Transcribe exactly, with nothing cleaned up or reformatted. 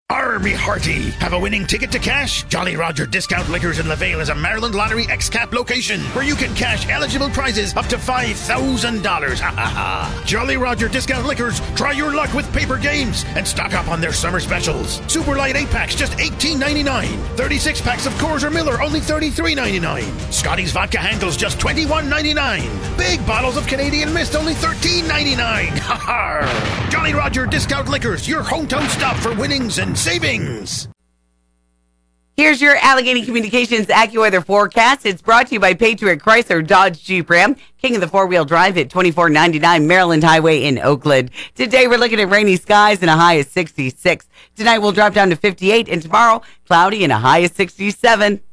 Army Hearty. Have a winning ticket to cash? Jolly Roger Discount Liquors in LaVale is a Maryland Lottery X-Cap location where you can cash eligible prizes up to five thousand dollars. Ha ha ha. Jolly Roger Discount Liquors. Try your luck with paper games and stock up on their summer specials. Super Light eight packs, just eighteen ninety-nine. thirty-six packs of Coors or Miller, only thirty-three ninety-nine. Scotty's Vodka Handles, just twenty-one ninety-nine. Big bottles of Canadian Mist, only thirteen ninety-nine. Ha ha. Jolly Roger Discount Liquors, your hometown stop for winnings and savings. Here's your Allegheny Communications AccuWeather forecast. It's brought to you by Patriot Chrysler Dodge Jeep Ram, king of the four-wheel drive at twenty-four ninety-nine Maryland Highway in Oakland. Today we're looking at rainy skies and a high of sixty-six. Tonight we'll drop down to fifty-eight, and tomorrow cloudy and a high of sixty-seven.